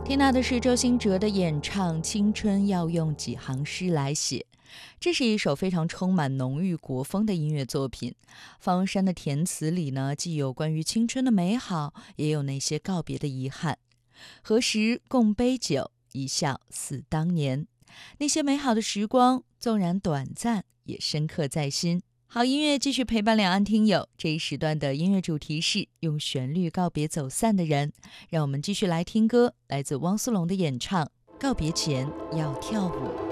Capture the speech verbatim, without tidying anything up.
听到的是周兴哲的演唱《青春要用几行诗来写》，这是一首非常充满浓郁国风的音乐作品。方山的填词里呢，既有关于青春的美好，也有那些告别的遗憾。何时共杯酒，一笑似当年。那些美好的时光，纵然短暂，也深刻在心。好音乐继续陪伴两岸听友，这一时段的音乐主题是用旋律告别走散的人。让我们继续来听歌，来自汪苏泷的演唱《告别前要跳舞》。